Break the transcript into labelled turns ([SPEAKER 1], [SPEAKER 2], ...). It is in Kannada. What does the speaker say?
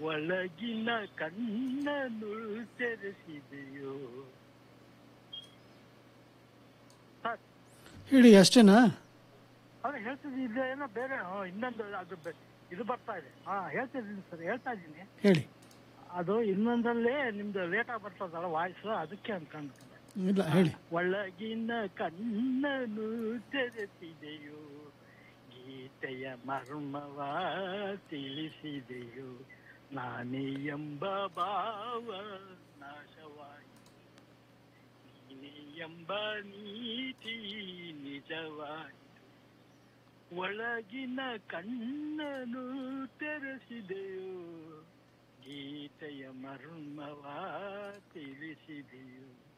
[SPEAKER 1] ಒಳಗಿನ ಕಣ್ಣನ್ನು ತೆರೆಸಿದೆಯೋ. ಸರ್
[SPEAKER 2] ಹೇಳಿ, ಅಷ್ಟೇನಾ?
[SPEAKER 1] ಅವ್ರು ಹೇಳ್ತಿದ್ದೆ ಏನೋ ಬೇರೆ ಇನ್ನೊಂದು ಅದು ಇದು ಬರ್ತಾ ಇದೆ. ಹೇಳ್ತಿದ್ದೀನಿ ಸರ್, ಹೇಳ್ತಾ ಇದ್ದೀನಿ.
[SPEAKER 2] ಹೇಳಿ.
[SPEAKER 1] ಅದು ಇನ್ನೊಂದಲ್ಲೇ ನಿಮ್ದು ಲೇಟಾಗಿ ಬರ್ತದಲ್ಲ ವಾಯ್ಸ್, ಅದಕ್ಕೆ ಅನ್ಕೊಂಡ್ಬಿಟ್ಟಿದೆ.
[SPEAKER 2] ಇಲ್ಲ, ಹೇಳಿ.
[SPEAKER 1] ಒಳಗಿನ ಕಣ್ಣನು ತೆರೆಸಿದೆಯೋ, ಗೀತೆಯ ಮರ್ಮವ ತಿಳಿಸಿದೆಯೋ, ನಾನೇ ಎಂಬ ಭಾವ ನಾಶವಾಯಿತು, ನೀನೇ ಎಂಬ ನೀತಿ ನಿಜವಾಯಿತು. ಒಳಗಿನ ಕಣ್ಣನು ತೆರೆಸಿದೆಯೋ, ಗೀತೆಯ ಮರ್ಮವ ತಿಳಿಸಿದೆಯೋ.